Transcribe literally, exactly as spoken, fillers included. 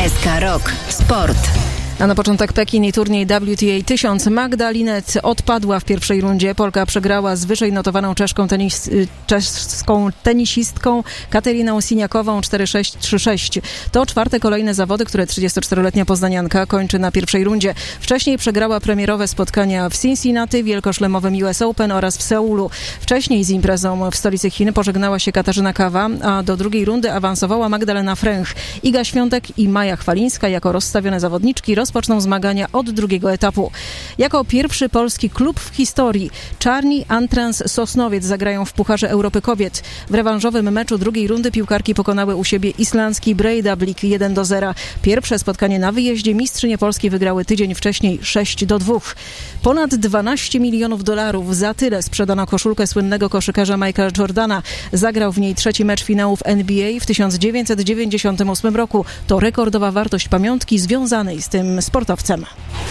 S K Rock Sport. A na początek Pekin i turniej W T A tysiąc. Magda Linette odpadła w pierwszej rundzie. Polka przegrała z wyżej notowaną czeszką, tenis, czeską tenisistką Kateriną Siniakową cztery sześć trzy sześć. To czwarte kolejne zawody, które trzydziestoczteroletnia poznanianka kończy na pierwszej rundzie. Wcześniej przegrała premierowe spotkania w Cincinnati, wielkoszlemowym U S Open oraz w Seulu. Wcześniej z imprezą w stolicy Chin pożegnała się Katarzyna Kawa, a do drugiej rundy awansowała Magdalena Fręch. Iga Świątek i Maja Chwalińska jako rozstawione zawodniczki rozpoczną zmagania od drugiego etapu. Jako pierwszy polski klub w historii Czarni Antrans Sosnowiec zagrają w Pucharze Europy Kobiet. W rewanżowym meczu drugiej rundy piłkarki pokonały u siebie islandzki Breiðablik jeden do zera. Pierwsze spotkanie na wyjeździe mistrzynie Polski wygrały tydzień wcześniej sześć do dwóch. Ponad dwanaście milionów dolarów za tyle sprzedano koszulkę słynnego koszykarza Michaela Jordana. Zagrał w niej trzeci mecz finałów N B A w tysiąc dziewięćset dziewięćdziesiątym ósmym roku. To rekordowa wartość pamiątki związanej z tym sportowcem.